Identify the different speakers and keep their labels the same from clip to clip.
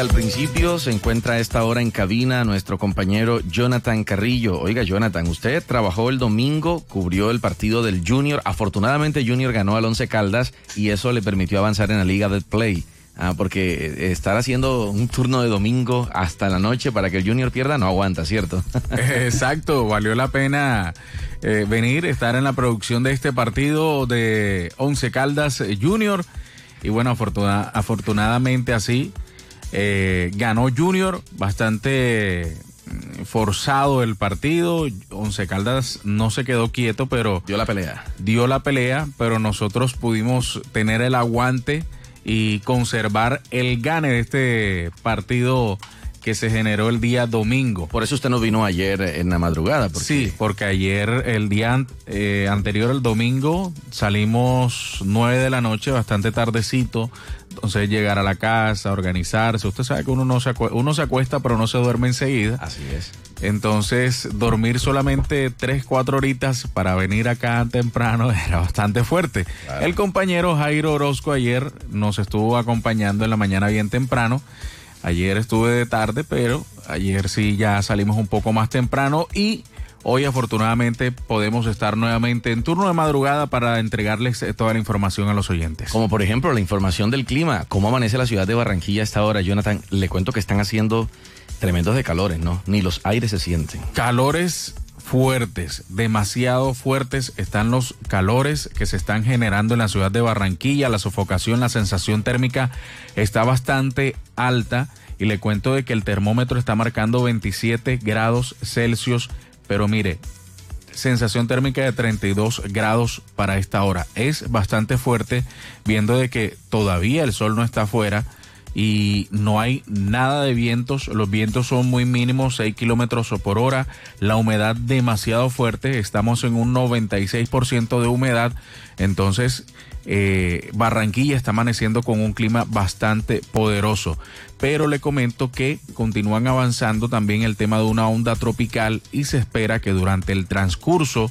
Speaker 1: Al principio se encuentra a esta hora en cabina nuestro compañero Jonathan Carrillo. Oiga, Jonathan, usted trabajó el domingo, cubrió el partido del Junior. Afortunadamente Junior ganó al Once Caldas y eso le permitió avanzar en la Liga del Play. Porque estar haciendo un turno de domingo hasta la noche para que el Junior pierda no aguanta, ¿cierto?
Speaker 2: Exacto, valió la pena venir, estar en la producción de este partido de Once Caldas Junior. Y bueno, afortunadamente así ganó Junior, bastante forzado el partido. Once Caldas no se quedó quieto, pero
Speaker 1: dio la pelea,
Speaker 2: pero nosotros pudimos tener el aguante y conservar el gane de este partido que se generó el día domingo.
Speaker 1: Por eso usted no vino ayer en la madrugada.
Speaker 2: Sí, porque ayer, el día anterior, el domingo, salimos 9 de la noche, bastante tardecito. Entonces llegar a la casa, organizarse. Usted sabe que uno se acuesta pero no se duerme enseguida.
Speaker 1: Así es.
Speaker 2: Entonces dormir solamente 3-4 horitas para venir acá temprano era bastante fuerte. Claro. El compañero Jairo Orozco ayer nos estuvo acompañando en la mañana bien temprano. Ayer estuve de tarde, pero ayer sí ya salimos un poco más temprano y hoy afortunadamente podemos estar nuevamente en turno de madrugada para entregarles toda la información a los oyentes.
Speaker 1: Como por ejemplo la información del clima. ¿Cómo amanece la ciudad de Barranquilla a esta hora, Jonathan? Le cuento que están haciendo tremendos de calores, ¿no? Ni los aires se sienten.
Speaker 2: Calores fuertes, demasiado fuertes están los calores que se están generando en la ciudad de Barranquilla. La sofocación, la sensación térmica está bastante alta y le cuento de que el termómetro está marcando 27 grados Celsius, pero mire, sensación térmica de 32 grados para esta hora. Es bastante fuerte viendo de que todavía el sol no está afuera y no hay nada de vientos. Los vientos son muy mínimos, 6 kilómetros por hora. La humedad demasiado fuerte, estamos en un 96% de humedad. Entonces Barranquilla está amaneciendo con un clima bastante poderoso, pero le comento que continúan avanzando también el tema de una onda tropical y se espera que durante el transcurso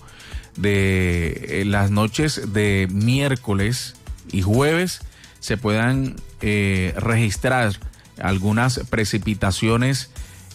Speaker 2: de las noches de miércoles y jueves se puedan registrar algunas precipitaciones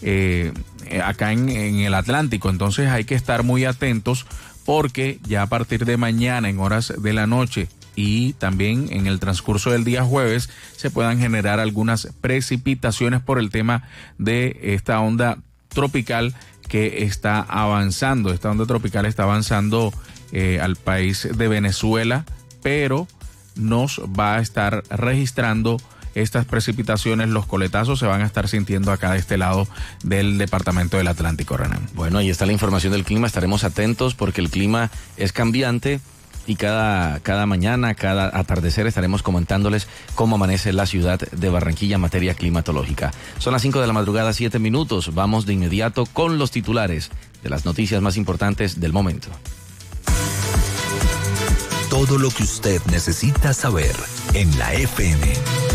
Speaker 2: acá en el Atlántico. Entonces hay que estar muy atentos porque ya a partir de mañana en horas de la noche y también en el transcurso del día jueves se puedan generar algunas precipitaciones por el tema de esta onda tropical que está avanzando. Esta onda tropical está avanzando al país de Venezuela, pero nos va a estar registrando estas precipitaciones. Los coletazos se van a estar sintiendo acá de este lado del departamento del Atlántico, Renan.
Speaker 1: Bueno, ahí está la información del clima. Estaremos atentos porque el clima es cambiante y cada mañana, cada atardecer estaremos comentándoles cómo amanece la ciudad de Barranquilla en materia climatológica. Son las 5 de la madrugada, 7 minutos. Vamos de inmediato con los titulares de las noticias más importantes del momento.
Speaker 3: Todo lo que usted necesita saber en la FM.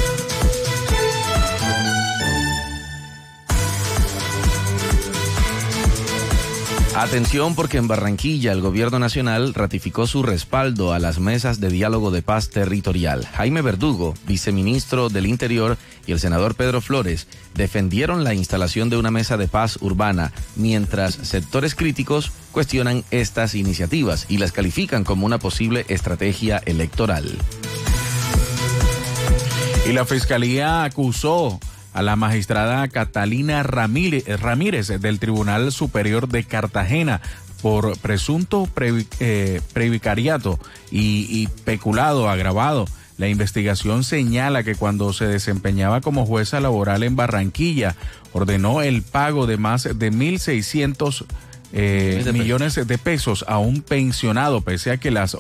Speaker 1: Atención porque en Barranquilla el gobierno nacional ratificó su respaldo a las mesas de diálogo de paz territorial. Jaime Verdugo, viceministro del Interior, y el senador Pedro Flores defendieron la instalación de una mesa de paz urbana, mientras sectores críticos cuestionan estas iniciativas y las califican como una posible estrategia electoral.
Speaker 2: Y la Fiscalía acusó a la magistrada Catalina Ramírez del Tribunal Superior de Cartagena por presunto previcariato y peculado agravado. La investigación señala que cuando se desempeñaba como jueza laboral en Barranquilla, ordenó el pago de más de 1.600 millones de pesos a un pensionado, pese a que las